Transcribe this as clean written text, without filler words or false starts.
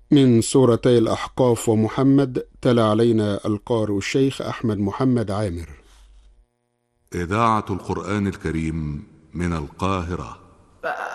من سورتي الأحقاف ومحمد. تلا علينا القارئ الشيخ أحمد محمد عامر. إذاعة القرآن الكريم من القاهرة.